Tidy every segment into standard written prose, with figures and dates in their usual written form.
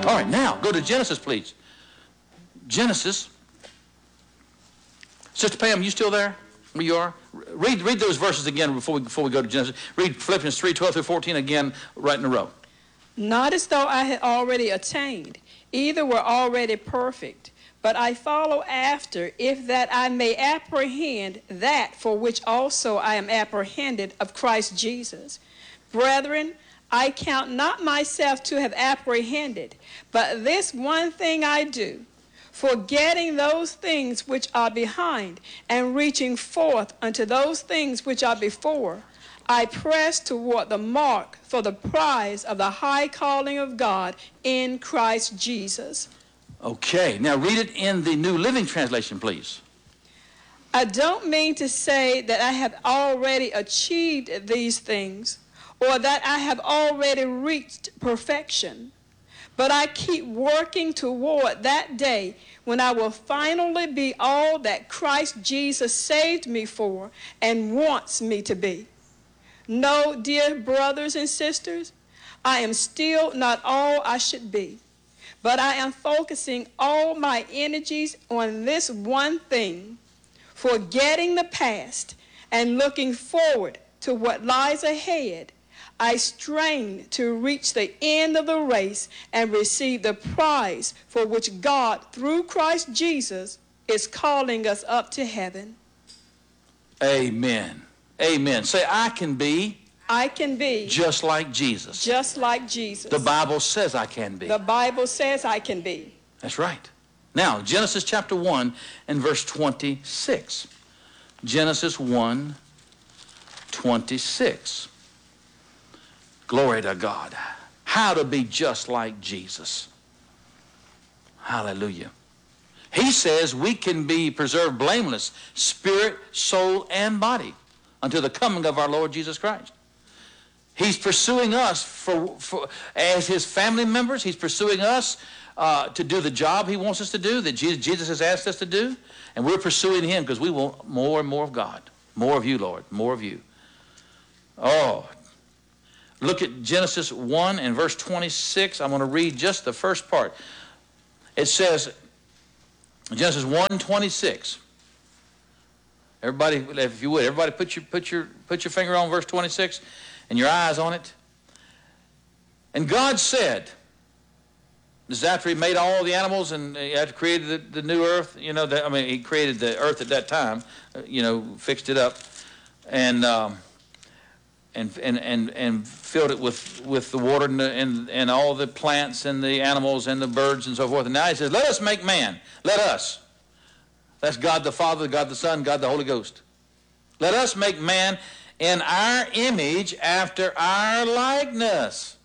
All right, now go to Genesis, please. Genesis. Sister Pam, you still there? Where you are? Read those verses again before we go to Genesis. Read Philippians 3:12-14 again, right in a row. Not as though I had already attained, either were already perfect, but I follow after, if that I may apprehend that for which also I am apprehended of Christ Jesus. Brethren, I count not myself to have apprehended, but this one thing I do, forgetting those things which are behind, and reaching forth unto those things which are before, I press toward the mark for the prize of the high calling of God in Christ Jesus. Okay, now read it in the New Living Translation, please. I don't mean to say that I have already achieved these things, or that I have already reached perfection, but I keep working toward that day when I will finally be all that Christ Jesus saved me for and wants me to be. No, dear brothers and sisters, I am still not all I should be, but I am focusing all my energies on this one thing, forgetting the past and looking forward to what lies ahead. I strain to reach the end of the race and receive the prize for which God, through Christ Jesus, is calling us up to heaven. Amen. Amen. Say, I can be just like Jesus. Just like Jesus. The Bible says I can be. The Bible says I can be. That's right. Now, Genesis chapter 1 and verse 26. Genesis 1:26. Glory to God. How to be just like Jesus. Hallelujah. He says we can be preserved blameless, spirit, soul, and body, until the coming of our Lord Jesus Christ. He's pursuing us as his family members. He's pursuing us to do the job he wants us to do, that Jesus has asked us to do. And we're pursuing him because we want more and more of God. More of you, Lord. More of you. Oh, look at Genesis 1 and verse 26. I'm going to read just the first part. It says, Genesis 1:26. Everybody, if you would, everybody put your finger on verse 26 and your eyes on it. And God said, this is after he made all the animals and after he created the new earth, he created the earth at that time, fixed it up and filled it with the water and all the plants and the animals and the birds and so forth. And now he says, let us make man. Let us. That's God the Father, God the Son, God the Holy Ghost. Let us make man in our image after our likeness.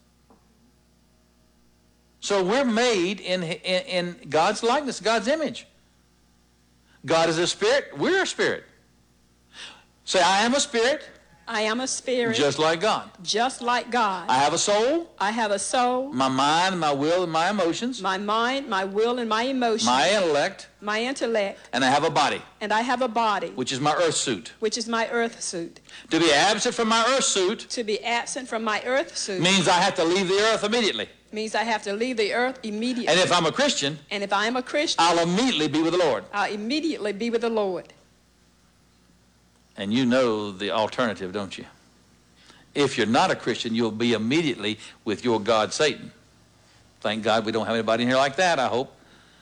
So we're made in God's likeness, God's image. God is a spirit. We're a spirit. Say, I am a spirit. I am a spirit. Just like God. Just like God. I have a soul. I have a soul. My mind, my will, and my emotions. My mind, my will, and my emotions. My intellect. My intellect. And I have a body. And I have a body. Which is my earth suit. Which is my earth suit. To be absent from my earth suit. To be absent from my earth suit. Means I have to leave the earth immediately. Means I have to leave the earth immediately. And if I'm a Christian. And if I am a Christian. I'll immediately be with the Lord. I'll immediately be with the Lord. And you know the alternative, don't you? If you're not a Christian, you'll be immediately with your God, Satan. Thank God we don't have anybody in here like that, I hope.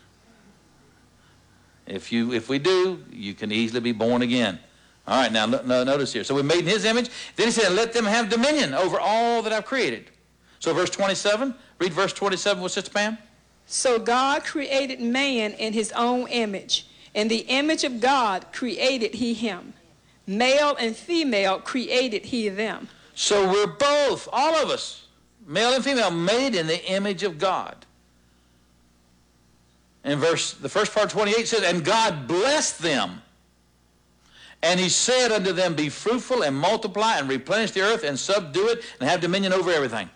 If we do, you can easily be born again. All right, now notice here. So we're made in his image. Then he said, let them have dominion over all that I've created. So verse 27, read verse 27 with Sister Pam. So God created man in his own image. In the image of God created he him. Male and female created he them. So we're both, all of us, male and female, made in the image of God. And the first part of 28 says, and God blessed them. And he said unto them, be fruitful and multiply and replenish the earth and subdue it and have dominion over everything.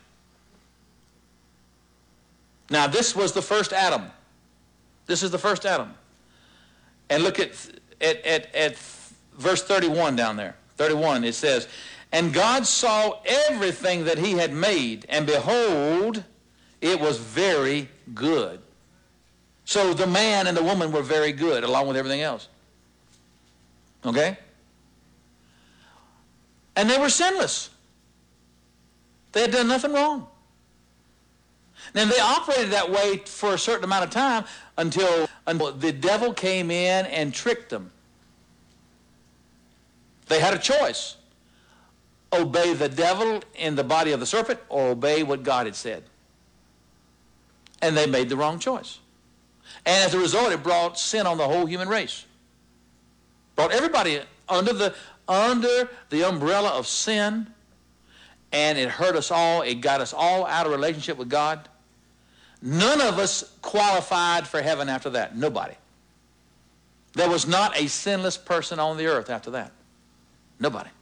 Now this was the first Adam. This is the first Adam. And look at verse 31 down there. 31, it says, and God saw everything that he had made, and behold, It was very good. So the man and the woman were very good, along with everything else. Okay? And they were sinless. They had done nothing wrong. And they operated that way for a certain amount of time until the devil came in and tricked them. They had a choice. Obey the devil in the body of the serpent or obey what God had said. And they made the wrong choice. And as a result, it brought sin on the whole human race. Brought everybody under the umbrella of sin, and it hurt us all. It got us all out of relationship with God. None of us qualified for heaven after that. Nobody. There was not a sinless person on the earth after that. Nobody.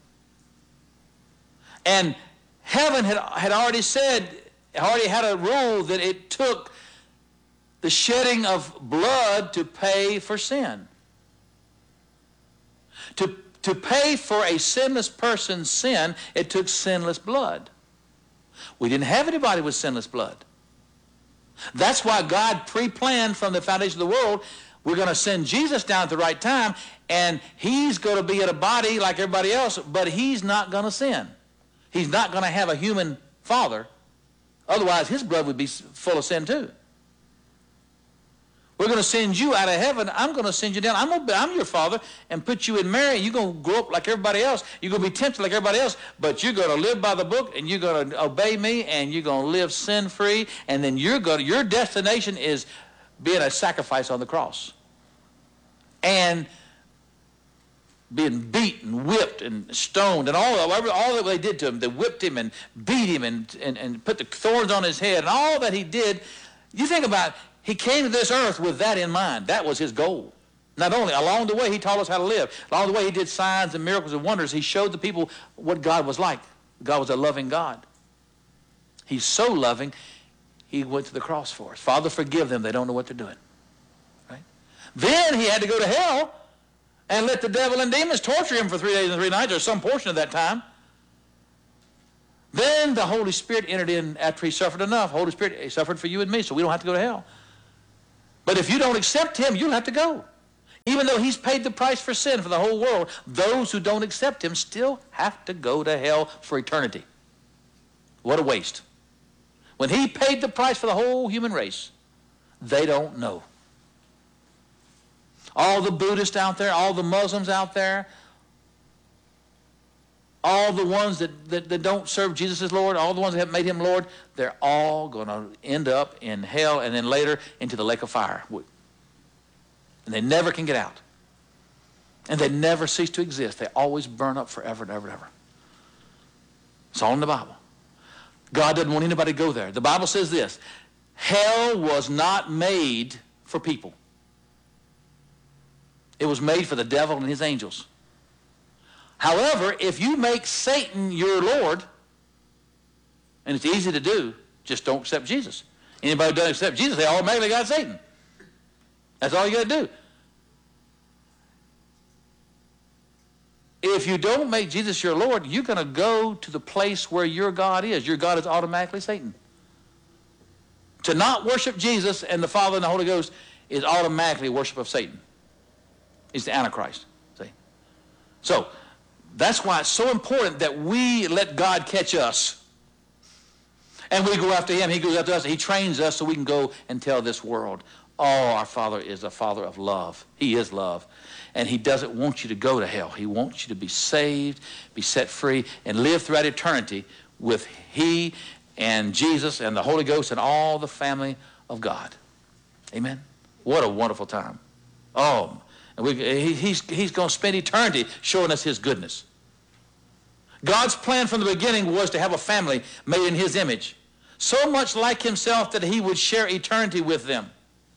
And heaven had already said, already had a rule that it took the shedding of blood to pay for sin. To pay for a sinless person's sin, it took sinless blood. We didn't have anybody with sinless blood. That's why God pre-planned from the foundation of the world, we're going to send Jesus down at the right time, and he's going to be in a body like everybody else, but he's not going to sin. He's not going to have a human father. Otherwise, his blood would be full of sin too. We're going to send you out of heaven. I'm going to send you down. I'm your father and put you in Mary. You're going to grow up like everybody else. You're going to be tempted like everybody else, but you're going to live by the book, and you're going to obey me, and you're going to live sin-free, and then your destination is being a sacrifice on the cross. And being beaten, whipped, and stoned, and all that they did to him. They whipped him and beat him and put the thorns on his head, and all that he did. You think about it, he came to this earth with that in mind. That was his goal. Not only, along the way, he taught us how to live. Along the way, he did signs and miracles and wonders. He showed the people what God was like. God was a loving God. He's so loving, he went to the cross for us. Father, forgive them. They don't know what they're doing. Right? Then he had to go to hell and let the devil and demons torture him for 3 days and 3 nights, or some portion of that time. Then the Holy Spirit entered in after he suffered enough. Holy Spirit, he suffered for you and me, so we don't have to go to hell. But if you don't accept him, you'll have to go. Even though he's paid the price for sin for the whole world, those who don't accept him still have to go to hell for eternity. What a waste. When he paid the price for the whole human race, they don't know. All the Buddhists out there, all the Muslims out there, all the ones that don't serve Jesus as Lord, all the ones that have made him Lord, they're all going to end up in hell and then later into the lake of fire. And they never can get out. And they never cease to exist. They always burn up forever and ever and ever. It's all in the Bible. God doesn't want anybody to go there. The Bible says this: hell was not made for people. It was made for the devil and his angels. However, if you make Satan your Lord, and it's easy to do, just don't accept Jesus. Anybody who doesn't accept Jesus, they automatically got Satan. That's all you got to do. If you don't make Jesus your Lord, you're going to go to the place where your God is. Your God is automatically Satan. To not worship Jesus and the Father and the Holy Ghost is automatically worship of Satan. It's the Antichrist. See? So, that's why it's so important that we let God catch us. And we go after him. He goes after us. He trains us so we can go and tell this world, oh, our Father is a Father of love. He is love. And he doesn't want you to go to hell. He wants you to be saved, be set free, and live throughout eternity with he and Jesus and the Holy Ghost and all the family of God. Amen? What a wonderful time. Oh, and he's going to spend eternity showing us his goodness. God's plan from the beginning was to have a family made in his image, so much like himself that he would share eternity with them.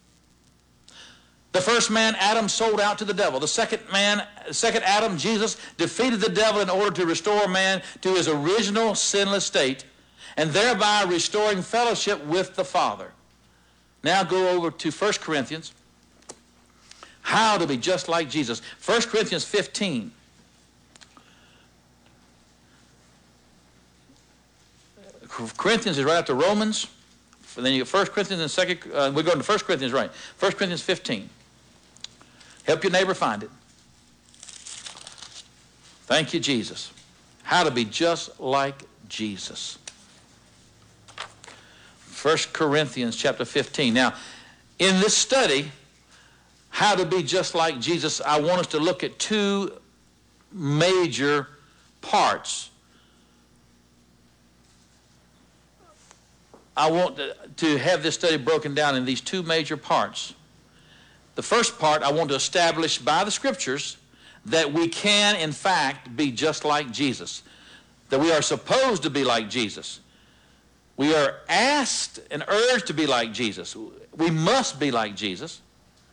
The first man, Adam, sold out to the devil. The second Adam, Jesus, defeated the devil in order to restore man to his original sinless state, and thereby restoring fellowship with the Father. Now go over to 1 Corinthians. How to be just like Jesus. 1 Corinthians 15. Corinthians is right after Romans. then you get 1 Corinthians and 2, we're going to 1 Corinthians, right. 1 Corinthians 15. Help your neighbor find it. Thank you, Jesus. How to be just like Jesus. 1 Corinthians chapter 15. Now, in this study, how to be just like Jesus, I want us to look at two major parts. I want to have this study broken down in these two major parts. The first part, I want to establish by the Scriptures that we can, in fact, be just like Jesus. That we are supposed to be like Jesus. We are asked and urged to be like Jesus. We must be like Jesus.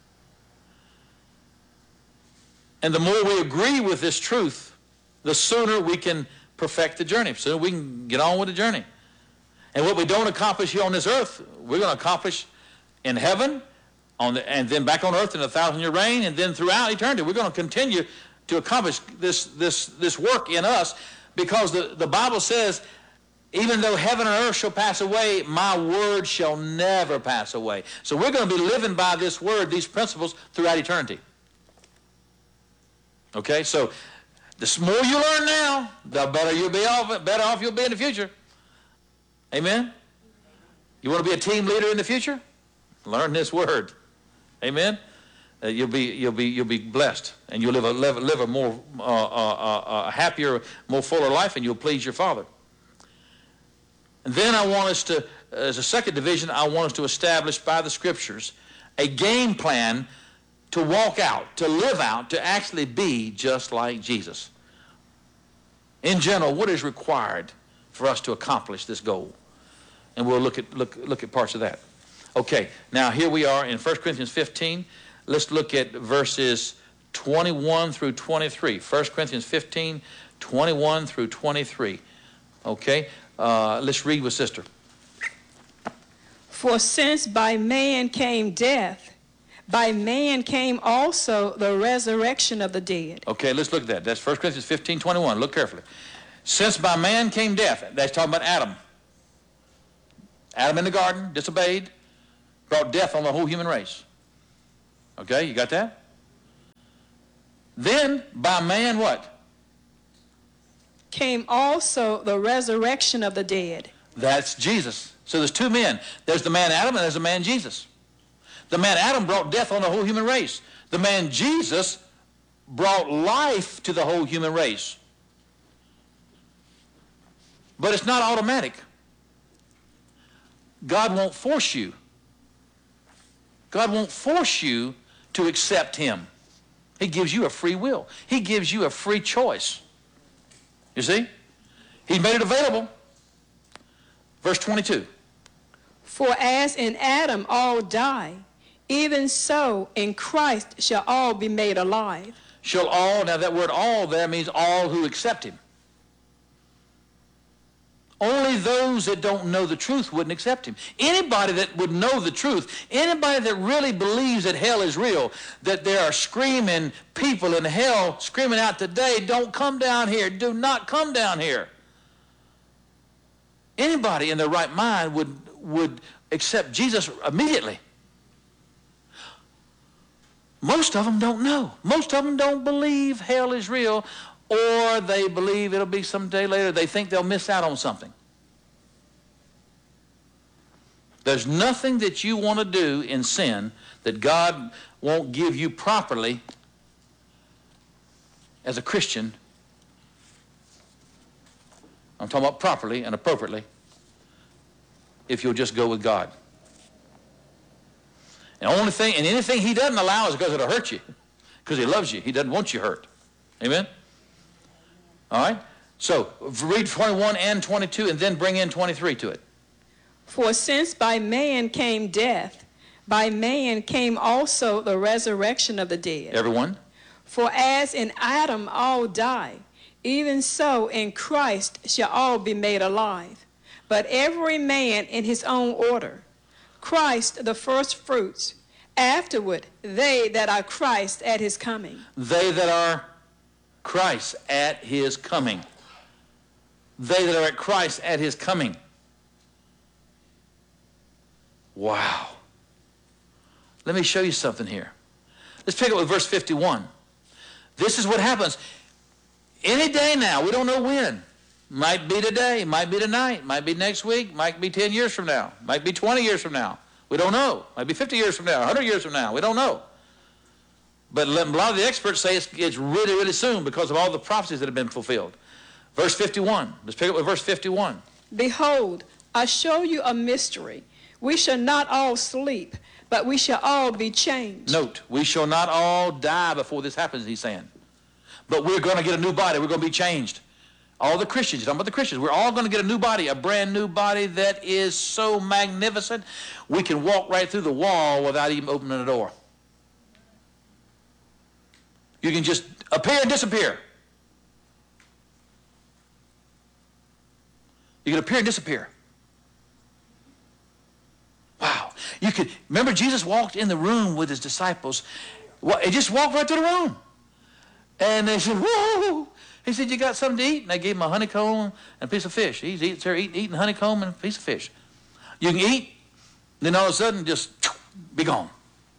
And the more we agree with this truth, the sooner we can perfect the journey. The sooner we can get on with the journey. And what we don't accomplish here on this earth, we're going to accomplish in heaven, and then back on earth in a 1,000-year reign, and then throughout eternity. We're going to continue to accomplish this work in us, because the Bible says, even though heaven and earth shall pass away, my word shall never pass away. So we're going to be living by this word, these principles, throughout eternity. Okay, so the more you learn now, the better off you'll be in the future. Amen? You want to be a team leader in the future? Learn this word. Amen? You'll be blessed, and you'll live a more happier, more fuller life, and you'll please your Father. And then I want us to, as a second division, I want us to establish by the Scriptures a game plan to walk out, to live out, to actually be just like Jesus. In general, what is required for us to accomplish this goal? And we'll look at parts of that. Okay, now here we are in 1 Corinthians 15. Let's look at verses 21 through 23. 1 Corinthians 15, 21 through 23. Okay, let's read with Sister. For since by man came death, by man came also the resurrection of the dead. Okay, let's look at that. That's 1 Corinthians 15, 21. Look carefully. Since by man came death, that's talking about Adam. Adam in the garden, disobeyed, brought death on the whole human race. Okay, you got that? Then, by man what? Came also the resurrection of the dead. That's Jesus. So there's two men. There's the man Adam and there's the man Jesus. The man Adam brought death on the whole human race. The man Jesus brought life to the whole human race. But it's not automatic. God won't force you. God won't force you to accept him. He gives you a free will. He gives you a free choice. You see? He's made it available. Verse 22. For as in Adam all die, even so in Christ shall all be made alive. Shall all, now that word all there means all who accept him. Only those that don't know the truth wouldn't accept him. Anybody that would know the truth, anybody that really believes that hell is real, that there are screaming people in hell screaming out today, don't come down here, do not come down here. Anybody in their right mind would accept Jesus immediately. Most of them don't know. Most of them don't believe hell is real, or they believe it'll be someday later. They think they'll miss out on something. There's nothing that you want to do in sin that God won't give you properly as a Christian. I'm talking about properly and appropriately if you'll just go with God. And anything he doesn't allow is because it'll hurt you, because he loves you. He doesn't want you hurt. Amen? All right? So read 21 and 22 and then bring in 23 to it. For since by man came death, by man came also the resurrection of the dead. Everyone? For as in Adam all die, even so in Christ shall all be made alive. But every man in his own order. Christ the first fruits, afterward they that are Christ at his coming. They that are Christ at his coming. They that are at Christ at his coming. Wow. Let me show you something here. Let's pick up with verse 51. This is what happens. Any day now, we don't know when. Might be today, might be tonight, might be next week, might be 10 years from now, might be 20 years from now. We don't know. Might be 50 years from now, 100 years from now. We don't know. But a lot of the experts say it's really, really soon because of all the prophecies that have been fulfilled. Verse 51. Let's pick up with verse 51. Behold, I show you a mystery. We shall not all sleep, but we shall all be changed. Note, we shall not all die before this happens, he's saying. But we're going to get a new body. We're going to be changed. All the Christians, you're talking about the Christians, we're all going to get a new body, a brand new body that is so magnificent, we can walk right through the wall without even opening the door. You can just appear and disappear. You can appear and disappear. Wow. You could, remember Jesus walked in the room with his disciples. Well, he just walked right to the room. And they said, whoa. He said, you got something to eat? And they gave him a honeycomb and a piece of fish. He's eating honeycomb and a piece of fish. You can eat, then all of a sudden just be gone.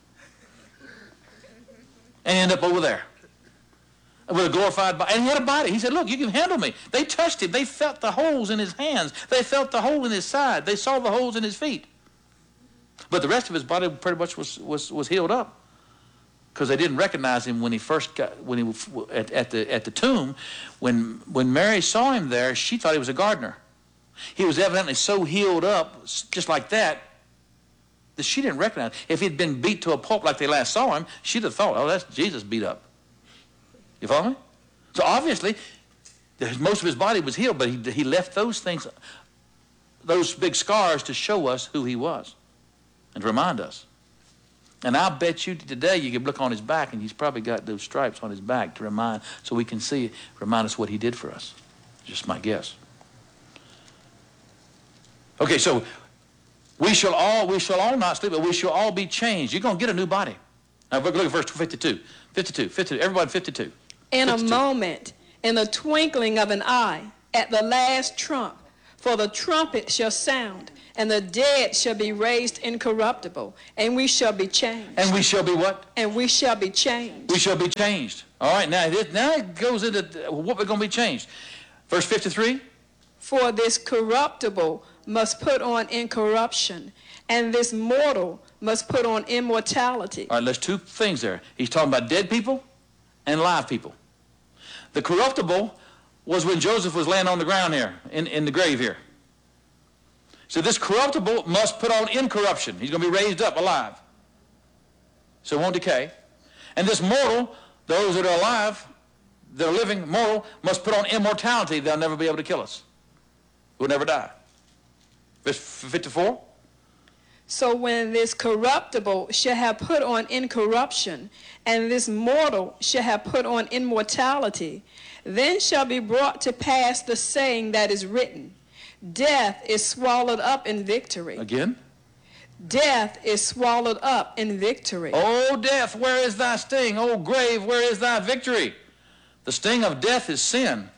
And end up over there with a glorified body. And he had a body. He said, look, you can handle me. They touched him. They felt the holes in his hands. They felt the hole in his side. They saw the holes in his feet. But the rest of his body pretty much was healed up. Because they didn't recognize him when he first got at the tomb. When Mary saw him there, she thought he was a gardener. He was evidently so healed up, just like that she didn't recognize him. If he'd been beat to a pulp like they last saw him, she'd have thought, oh, that's Jesus beat up. You follow me? So obviously, most of his body was healed, but he left those things, those big scars, to show us who he was and to remind us. And I'll bet you today you can look on his back and he's probably got those stripes on his back to remind, so we can see, remind us what he did for us. Just my guess. Okay, so we shall all not sleep, but we shall all be changed. You're going to get a new body. Now look at verse 52. 52. Everybody 52. In 52. a moment, in the twinkling of an eye, at the last trump, for the trumpet shall sound, and the dead shall be raised incorruptible, and we shall be changed. And we shall be what? And we shall be changed. We shall be changed. All right, now it goes into what we're going to be changed. Verse 53. For this corruptible must put on incorruption, and this mortal must put on immortality. All right, there's two things there. He's talking about dead people and live people. The corruptible was when Joseph was laying on the ground here, in the grave here. So this corruptible must put on incorruption. He's going to be raised up alive. So it won't decay. And this mortal, those that are alive, that are living, mortal, must put on immortality. They'll never be able to kill us. We'll never die. Verse 54. So when this corruptible shall have put on incorruption, and this mortal shall have put on immortality, then shall be brought to pass the saying that is written, death is swallowed up in victory. Again? Death is swallowed up in victory. O death, where is thy sting? O grave, where is thy victory? The sting of death is sin.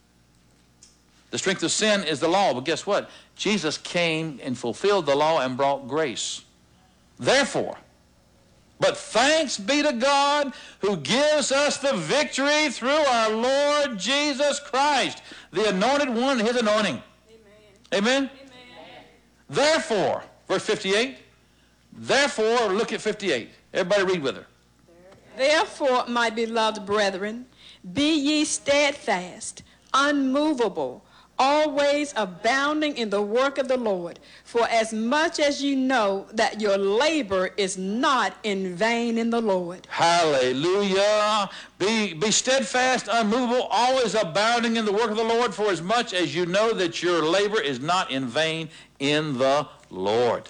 The strength of sin is the law. But guess what? Jesus came and fulfilled the law and brought grace. Therefore, but thanks be to God who gives us the victory through our Lord Jesus Christ, the anointed one, his anointing. Amen? Amen? Amen. Therefore, verse 58, therefore, look at 58. Everybody read with her. Therefore, my beloved brethren, be ye steadfast, unmovable, always abounding in the work of the Lord, for as much as you know that your labor is not in vain in the Lord. Hallelujah. Be steadfast, unmovable, always abounding in the work of the Lord, for as much as you know that your labor is not in vain in the Lord.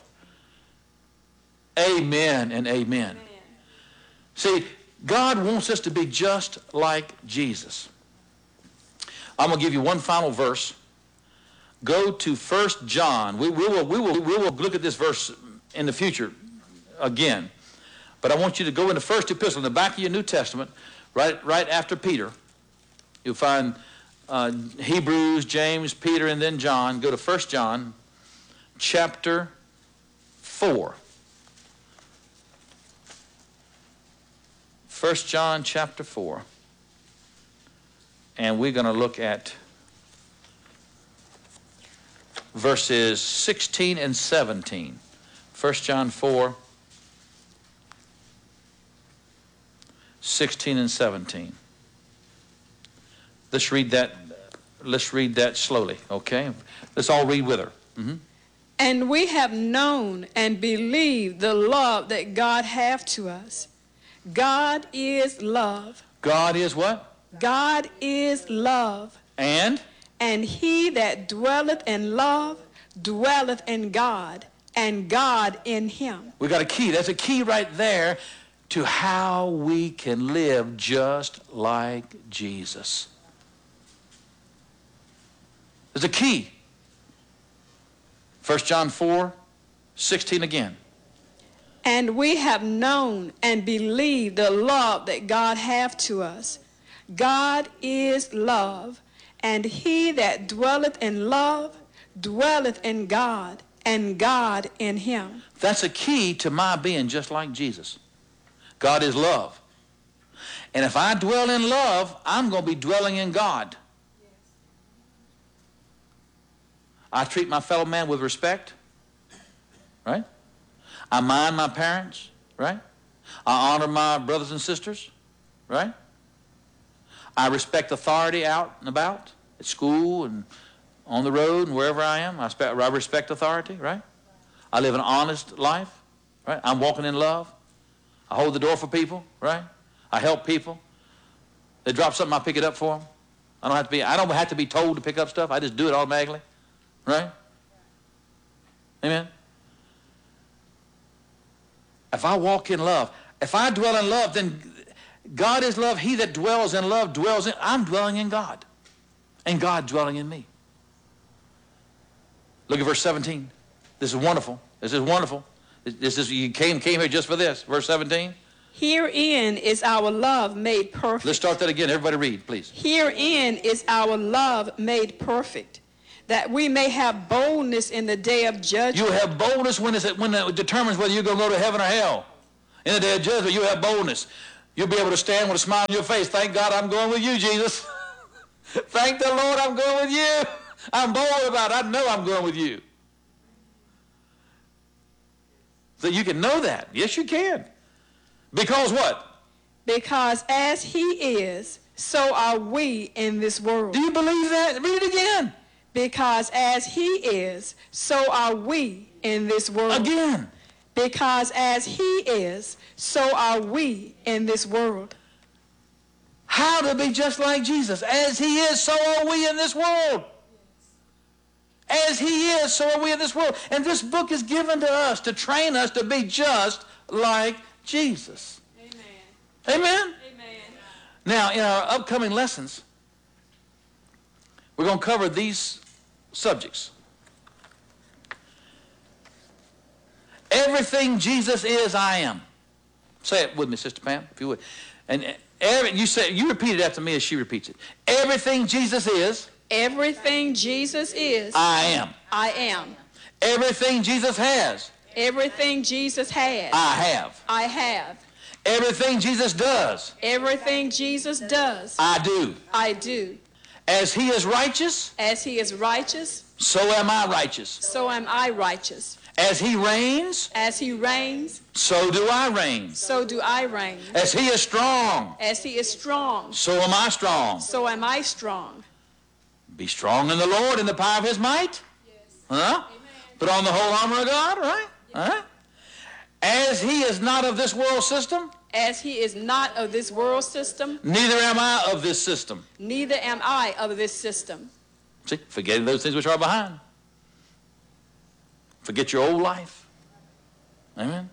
Amen and amen. Amen. See, God wants us to be just like Jesus. I'm going to give you one final verse. Go to 1 John. We will look at this verse in the future again. But I want you to go in the first epistle, in the back of your New Testament, right after Peter. You'll find Hebrews, James, Peter, and then John. Go to 1 John chapter 4. 1 John chapter 4. And we're going to look at verses 16 and 17. 1 John 4, 16 and 17. Let's read that slowly, okay? Let's all read with her. And we have known and believed the love that God hath to us. God is love. God is what? God is love. And he that dwelleth in love dwelleth in God, and God in him. we got a key. That's a key right there to how we can live just like Jesus. There's a key. 1 John 4, 16 again. And we have known and believed the love that God hath to us. God is love, and he that dwelleth in love dwelleth in God, and God in him. That's a key to my being just like Jesus. God is love. And if I dwell in love, I'm going to be dwelling in God. I treat my fellow man with respect, right? I mind my parents, right? I honor my brothers and sisters, right? I respect authority out and about, at school and on the road and wherever I am. I respect authority, right? I live an honest life, right? I'm walking in love. I hold the door for people, right? I help people. They drop something, I pick it up for them. I don't have to be told to pick up stuff. I just do it automatically, right? Amen. If I walk in love, if I dwell in love, then God is love. He that dwells in love dwells in. I'm dwelling in God, and God dwelling in me. Look at verse 17. This is wonderful. This is wonderful. You came here just for this. Verse 17. Herein is our love made perfect. Let's start that again. Everybody read, please. Herein is our love made perfect, that we may have boldness in the day of judgment. You have boldness when it determines whether you're going to go to heaven or hell. In the day of judgment, you have boldness. You'll be able to stand with a smile on your face. Thank God I'm going with you, Jesus. Thank the Lord I'm going with you. I'm bold about it. I know I'm going with you. So you can know that. Yes, you can. Because what? Because as he is, so are we in this world. Do you believe that? Read it again. Because as he is, so are we in this world. Again. Because as he is, so are we in this world. How to be just like Jesus? As he is, so are we in this world. As he is, so are we in this world. And this book is given to us to train us to be just like Jesus. Amen. Amen? Amen. Now, in our upcoming lessons, we're going to cover these subjects. Everything Jesus is, I am. Say it with me, Sister Pam, if you would. And you repeat it after me as she repeats it. Everything Jesus is, Everything Jesus is, I am. I am. Everything Jesus has, Everything Jesus has, I have. I have. Everything Jesus does, Everything Jesus does, I do. I do. As he is righteous, As he is righteous, so am I righteous. so am I righteous. As he reigns, As he reigns, so do I reign. so do I reign. As he is strong, As he is strong, so am I strong. so am I strong. Be strong in the Lord in the power of his might. Huh? Put on the whole armor of God, right? Huh? As he is not of this world system, As he is not of this world system, neither am I of this system. neither am I of this system. See, forgetting those things which are behind. Forget your old life. Amen.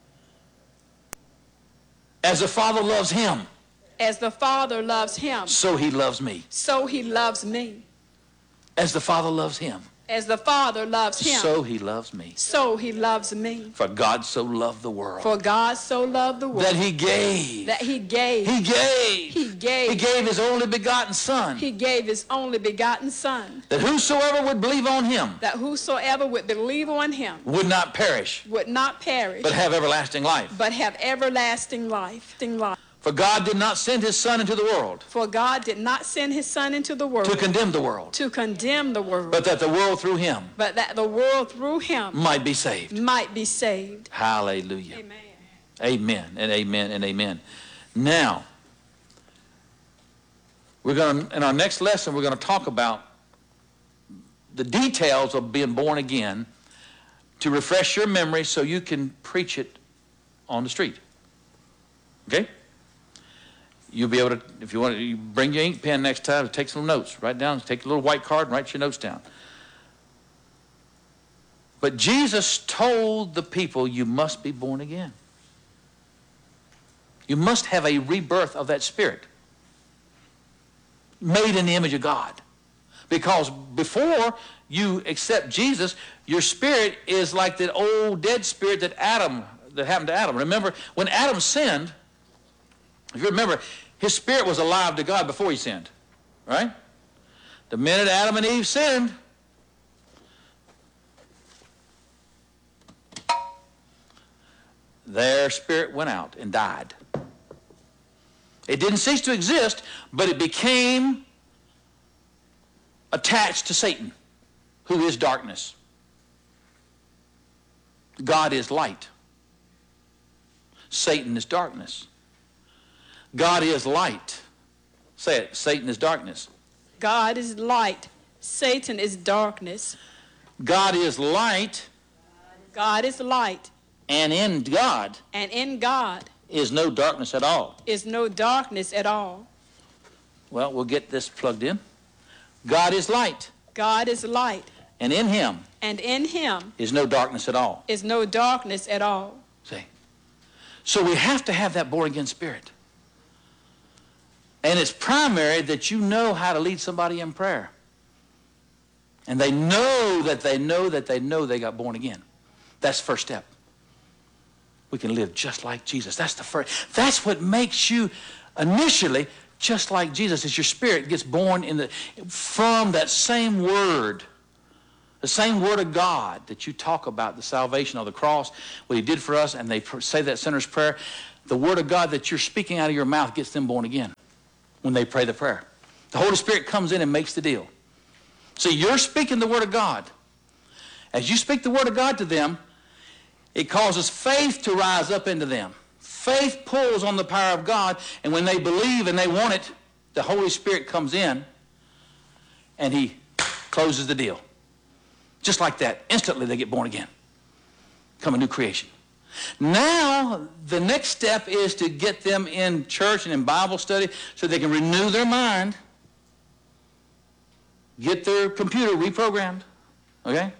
As the Father loves him, As the Father loves him, so he loves me. so he loves me. As the Father loves him, As the Father loves him, so he loves me. so he loves me. For God so loved the world. For God so loved the world. That he gave. That he gave. He gave. He gave. He gave his only begotten Son. He gave his only begotten Son. That whosoever would believe on him. That whosoever would believe on him. Would not perish. Would not perish. But have everlasting life. But have everlasting life. For God did not send his Son into the world. For God did not send his Son into the world. To condemn the world. To condemn the world. But that the world through him. But that the world through him. Might be saved. Might be saved. Hallelujah. Amen. Amen and amen and amen. Now, in our next lesson, we're going to talk about the details of being born again to refresh your memory so you can preach it on the street. Okay? You'll be able to, if you want to, you bring your ink pen next time, take some notes, write down, take a little white card and write your notes down. But Jesus told the people, you must be born again. You must have a rebirth of that spirit, made in the image of God. Because before you accept Jesus, your spirit is like that old dead spirit that happened to Adam. Remember, when Adam sinned, if you remember, his spirit was alive to God before he sinned, right? The minute Adam and Eve sinned, their spirit went out and died. It didn't cease to exist, but it became attached to Satan, who is darkness. God is light. Satan is darkness. God is light. Say it. Satan is darkness. God is light. Satan is darkness. God is light. God is light. And in God. And in God. Is no darkness at all. Is no darkness at all. Well, we'll get this plugged in. God is light. God is light. And in him. And in him. Is no darkness at all. Is no darkness at all. See? So we have to have that born again spirit. And it's primary that you know how to lead somebody in prayer. And they know that they know that they know they got born again. That's the first step. We can live just like Jesus. That's the first. That's what makes you initially just like Jesus, is your spirit gets born from that same word. The same word of God that you talk about, the salvation of the cross, what he did for us, and they say that sinner's prayer. The word of God that you're speaking out of your mouth gets them born again when they pray the prayer. The Holy Spirit comes in and makes the deal. See, you're speaking the word of God. As you speak the word of God to them, it causes faith to rise up into them. Faith pulls on the power of God, and when they believe and they want it, the Holy Spirit comes in and he closes the deal. Just like that, instantly they get born again. Become a new creation. Now, the next step is to get them in church and in Bible study so they can renew their mind, get their computer reprogrammed, okay?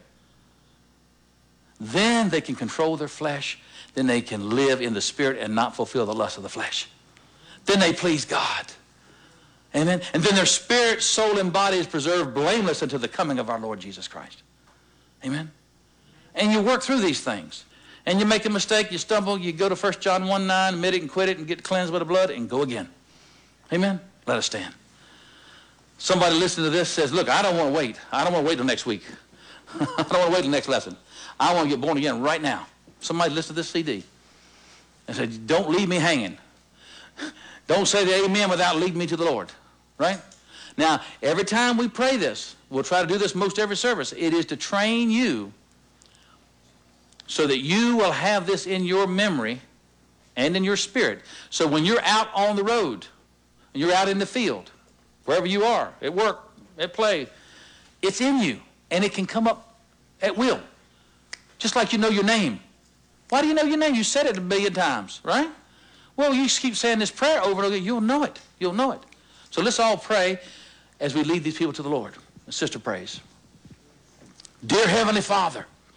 Then they can control their flesh. Then they can live in the Spirit and not fulfill the lust of the flesh. Then they please God. Amen? And then their spirit, soul, and body is preserved blameless until the coming of our Lord Jesus Christ. Amen? And you work through these things. And you make a mistake, you stumble, you go to 1 John 1:9, admit it and quit it and get cleansed by the blood and go again. Amen? Let us stand. Somebody listening to this says, look, I don't want to wait. I don't want to wait till next week. I don't want to wait till next lesson. I want to get born again right now. Somebody listen to this CD and say, don't leave me hanging. Don't say the amen without leading me to the Lord. Right? Now, every time we pray this, we'll try to do this most every service. It is to train you so that you will have this in your memory and in your spirit. So when you're out on the road, and you're out in the field, wherever you are, at work, at play, it's in you, and it can come up at will. Just like you know your name. Why do you know your name? You said it 1,000,000 times, right? Well, you just keep saying this prayer over and over again. You'll know it. You'll know it. So let's all pray as we lead these people to the Lord. The sister prays. Dear Heavenly Father,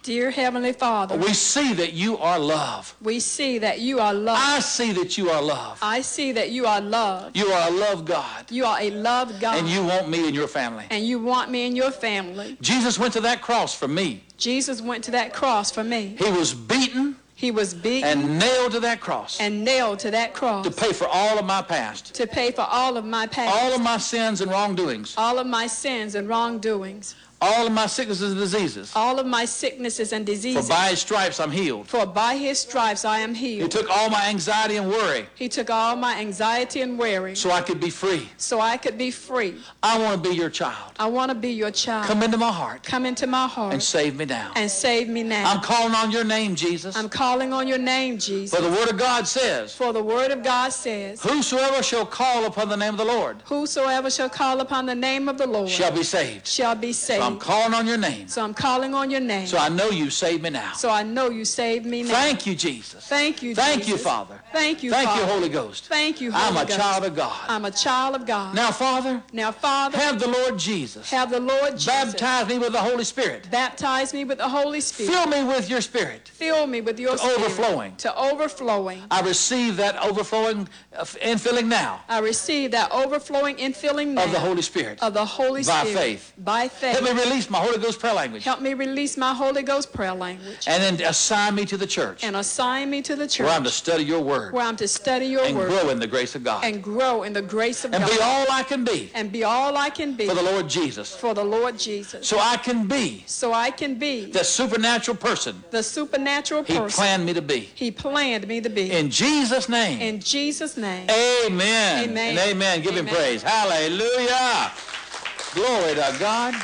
Dear Heavenly Father, we see that you are love. we see that you are love. I see that you are love. I see that you are love. You are a love God. You are a love God. And you want me and your family. And you want me and your family. Jesus went to that cross for me. Jesus went to that cross for me. He was beaten He was beaten and nailed to that cross and nailed to that cross to pay for all of my past, to pay for all of my past, all of my sins and wrongdoings, all of my sins and wrongdoings, all of my sicknesses and diseases. all of my sicknesses and For diseases. by his stripes I'm healed. For by his stripes I am He healed. took all my anxiety and worry He took all my anxiety and worry so I could be free. so I could be free. I want to be your child. I want to be your child. Come into my heart Come into my heart and save me now. and save me now. I'm calling on your name, Jesus. I'm calling on your name, Jesus. For the word of God says, For the word of God says, whosoever shall call upon the name of the Lord whosoever shall call upon the name of the Lord shall be saved. shall be saved. So I'm calling on your name. So I'm calling on your name. So I know you saved me now. So I know you saved me now. Thank you, Jesus. Thank you, Thank you, Jesus. Father. Thank you, Thank Father. you, Holy Ghost. Thank you, Holy I'm a Ghost. child of God. I'm a child of God. Now, Father, Now, Father, have the Lord Jesus have the Lord Jesus baptize me with the Holy Spirit. baptize me with the Holy Spirit. Fill me with your Spirit. Fill me with your To Spirit. overflowing. To overflowing. I receive that overflowing and filling now I receive that overflowing and filling now of the Holy Spirit. of the Holy By Spirit. faith. By faith. Help me release my Holy Ghost prayer language. Help me release my Holy Ghost prayer language. And then assign me to the church And assign me to the church. where I'm to study your word Where I'm to study your and word. grow in the grace of God. And grow in the grace of And God. be all I can be And be all I can be for the Lord Jesus. for the Lord Jesus. So I can be So I can be the supernatural person the supernatural He person planned me to be. He planned me to be. In Jesus' name. In Jesus' name. Amen. Amen. And amen. Give him Amen. praise. Hallelujah. Glory to God.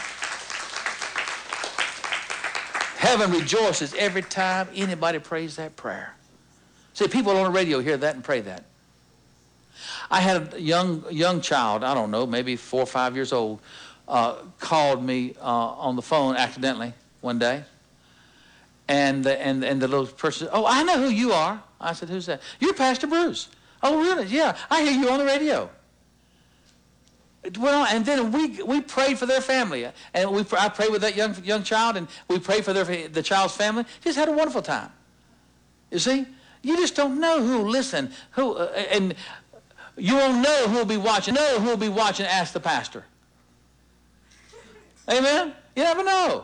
Heaven rejoices every time anybody prays that prayer. See, people on the radio hear that and pray that. I had a young child, I don't know, maybe 4 or 5 years old, called me on the phone accidentally one day. And the little person said, "Oh, I know who you are." I said, "Who's that?" "You're Pastor Bruce." "Oh, really?" "Yeah, I hear you on the radio." Well, and then we prayed for their family, and I prayed with that young child, and we prayed for the child's family. Just had a wonderful time. You see, you just don't know who will listen, and you won't know who will be watching. Know who will be watching. Ask the pastor. Amen. You never know.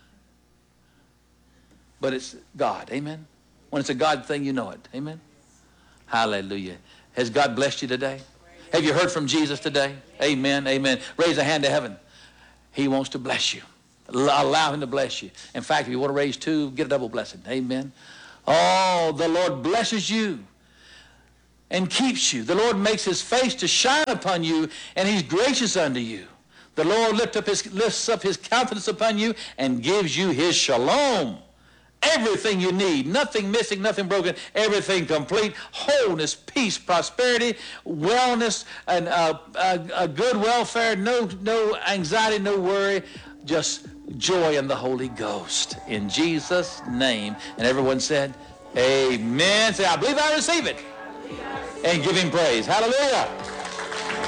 But it's God. Amen. When it's a God thing, you know it. Amen. Hallelujah. Has God blessed you today? Have you heard from Jesus today? Amen, amen. Raise a hand to heaven. He wants to bless you. Allow him to bless you. In fact, if you want to raise 2, get a double blessing. Amen. Oh, the Lord blesses you and keeps you. The Lord makes his face to shine upon you, and he's gracious unto you. The Lord lifts up his countenance upon you and gives you his shalom. Everything you need, nothing missing, nothing broken, everything complete, wholeness, peace, prosperity, wellness, and a good welfare, no anxiety, no worry, just joy in the Holy Ghost. In Jesus' name. And everyone said, amen. Say, I believe I receive it. And give him praise. Hallelujah.